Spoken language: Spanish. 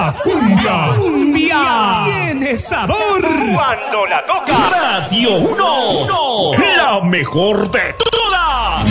La cumbia tiene sabor cuando la toca Radio 1, la mejor de todas.